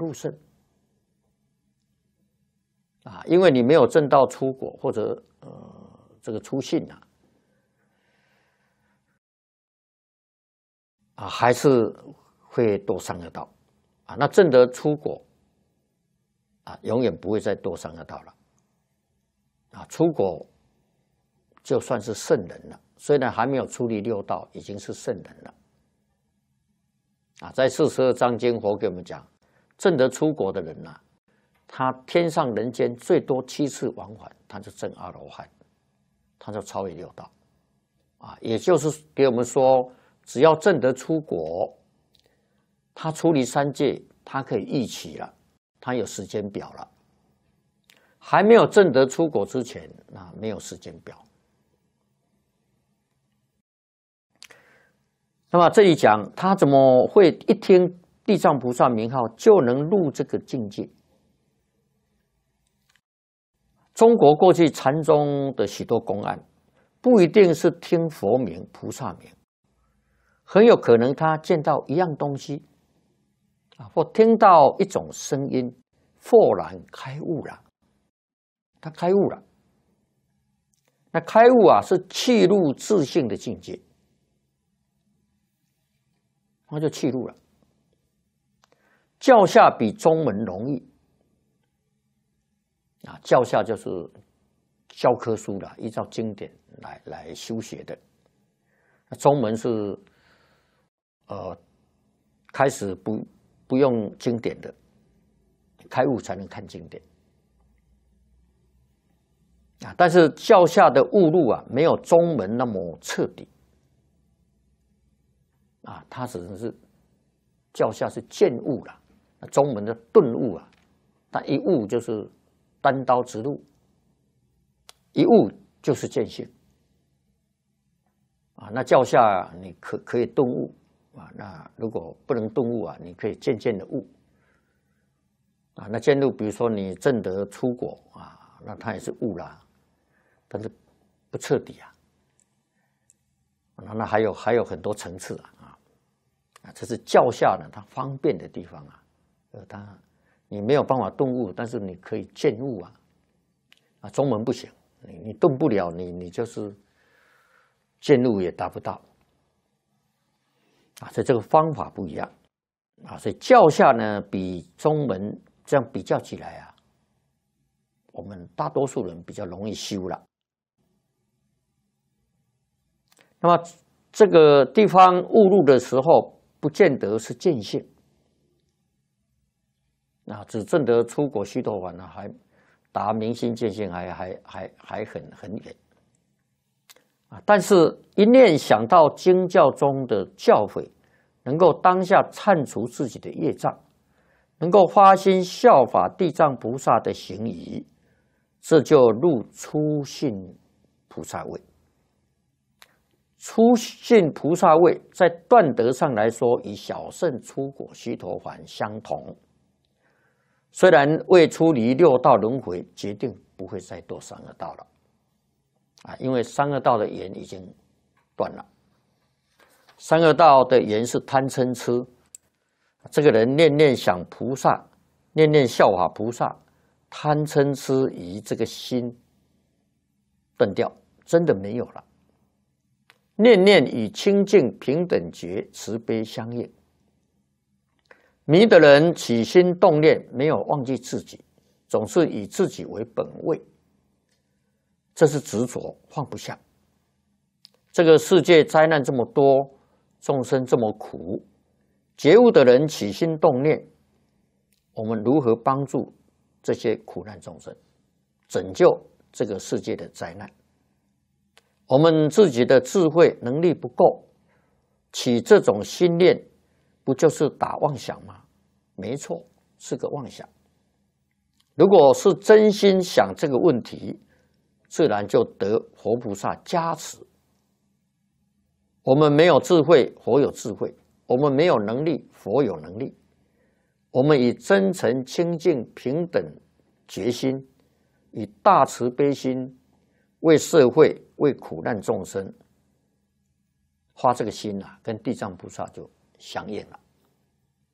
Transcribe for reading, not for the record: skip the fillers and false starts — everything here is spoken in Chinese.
入圣啊，因为你没有证道出果或者这个出信还是会堕三恶道啊。那证得出果啊，永远不会再堕三恶道了啊。出果就算是圣人了，虽然还没有出离六道，已经是圣人了啊。在42章经，佛给我们讲，证得出果的人他天上人间最多7次往返，他就证阿罗汉，他就超越六道啊。也就是给我们说，只要证得出果，他出离三界，他可以预期了，他有时间表了。还没有证得出果之前，那没有时间表。那么这里讲，他怎么会一听地藏菩萨名号就能入这个境界？中国过去禅宗的许多公案，不一定是听佛名、菩萨名，很有可能他见到一样东西或听到一种声音，豁然开悟了。他开悟了，那开悟是契入自性的境界，他就契入了。教下比宗门容易教下就是教科书了，依照经典来修学的。宗门是开始不用经典的，开悟才能看经典但是教下的悟入没有宗门那么彻底它只能是教下是见悟了，宗门的顿悟它一悟就是单刀直入，一悟就是见性那教下你可以顿悟那如果不能顿悟你可以渐渐的悟那渐入，比如说你证得出果那他也是悟了，但是不彻底那还有很多层次这是教下它方便的地方你没有办法顿悟，但是你可以见悟宗门不行，你顿不了，你就是见悟也达不到所以这个方法不一样所以教下呢比宗门这样比较起来我们大多数人比较容易修了。那么这个地方悟入的时候，不见得是见性只证得出果须陀洹还达明心见性还很远但是一念想到经教中的教诲，能够当下忏除自己的业障，能够发心效法地藏菩萨的行仪，这就入初信菩萨位。初信菩萨位在断德上来说，与小乘出果须陀洹相同。虽然未出离六道轮回，决定不会再堕三恶道了因为三恶道的缘已经断了。三恶道的缘是贪嗔痴，这个人念念想菩萨，念念效法菩萨，贪嗔痴与这个心断掉，真的没有了。念念与清净平等觉慈悲相应。迷的人起心动念，没有忘记自己，总是以自己为本位，这是执着，放不下。这个世界灾难这么多，众生这么苦，觉悟的人起心动念，我们如何帮助这些苦难众生，拯救这个世界的灾难？我们自己的智慧能力不够，起这种心念，不就是打妄想吗？没错，是个妄想。如果是真心想这个问题，自然就得佛菩萨加持。我们没有智慧，佛有智慧；我们没有能力，佛有能力。我们以真诚、清净、平等决心，以大慈悲心，为社会、为苦难众生发这个心跟地藏菩萨就相应了。